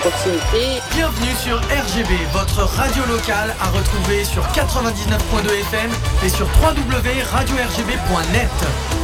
proximité. Bienvenue sur RGB, votre radio locale à retrouver sur 99.2 FM et sur www.radio-rgb.net.